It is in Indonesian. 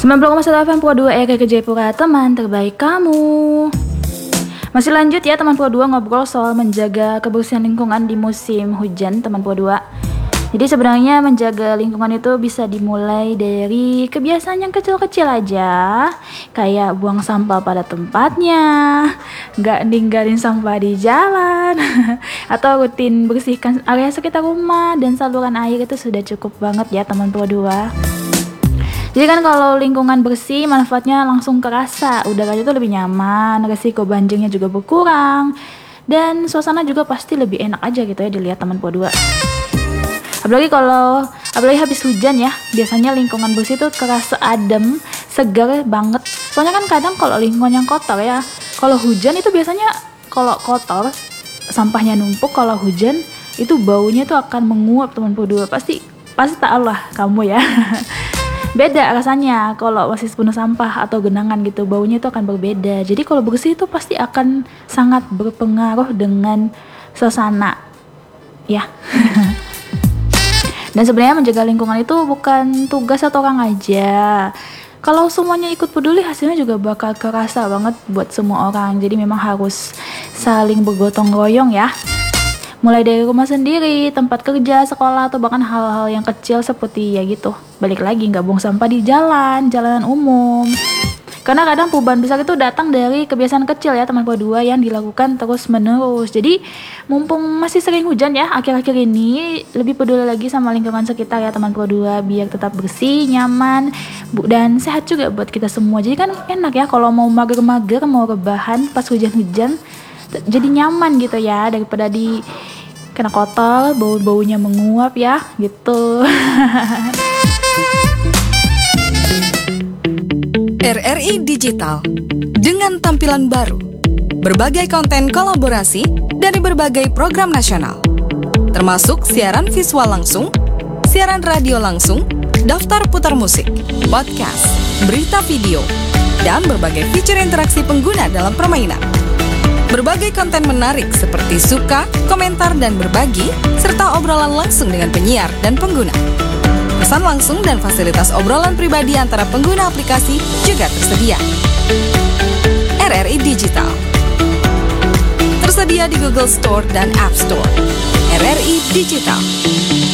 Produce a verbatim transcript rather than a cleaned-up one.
sembilan puluh koma satu F M Pro dua R R K Jayapura, teman terbaik kamu. Masih lanjut ya teman Pro dua, ngobrol soal menjaga kebersihan lingkungan di musim hujan teman Pro dua. Jadi sebenarnya menjaga lingkungan itu bisa dimulai dari kebiasaan yang kecil-kecil aja. Kayak buang sampah pada tempatnya, gak ninggalin sampah di jalan, atau rutin bersihkan area sekitar rumah dan saluran air. Itu sudah cukup banget ya teman Pro dua. Jadi kan kalau lingkungan bersih, manfaatnya langsung kerasa. Udaranya tuh lebih nyaman, resiko banjirnya juga berkurang, dan suasana juga pasti lebih enak aja gitu ya dilihat teman Pro dua. Apalagi kalau apalagi habis hujan ya, biasanya lingkungan bersih tuh kerasa adem, segar banget. Soalnya kan kadang kalau lingkungan yang kotor ya, kalau hujan itu biasanya kalau kotor, sampahnya numpuk, kalau hujan itu baunya tuh akan menguap teman Pro dua. Pasti pasti tahu lah kamu ya. Beda rasanya kalau masih penuh sampah atau genangan gitu, baunya itu akan berbeda. Jadi kalau bersih itu pasti akan sangat berpengaruh dengan suasana ya. Dan sebenarnya menjaga lingkungan itu bukan tugas satu orang aja. Kalau semuanya ikut peduli, hasilnya juga bakal kerasa banget buat semua orang. Jadi memang harus saling bergotong royong ya. Mulai dari rumah sendiri, tempat kerja, sekolah, atau bahkan hal-hal yang kecil seperti ya gitu. Balik lagi, nggak buang sampah di jalan, jalanan umum. Karena kadang perubahan besar itu datang dari kebiasaan kecil ya teman Pro dua yang dilakukan terus menerus. Jadi mumpung masih sering hujan ya akhir-akhir ini, lebih peduli lagi sama lingkungan sekitar ya teman Pro dua, biar tetap bersih, nyaman, dan sehat juga buat kita semua. Jadi kan enak ya kalau mau mager-mager, mau rebahan pas hujan-hujan, jadi nyaman gitu ya, daripada di kena kotor, bau-baunya menguap ya gitu. R R I Digital dengan tampilan baru, berbagai konten kolaborasi dari berbagai program nasional, termasuk siaran visual langsung, siaran radio langsung, daftar putar musik, podcast, berita video, dan berbagai fitur interaksi pengguna dalam permainan. Berbagai konten menarik seperti suka, komentar, dan berbagi, serta obrolan langsung dengan penyiar dan pengguna. Pesan langsung dan fasilitas obrolan pribadi antara pengguna aplikasi juga tersedia. R R I Digital tersedia di Google Store dan App Store. R R I Digital.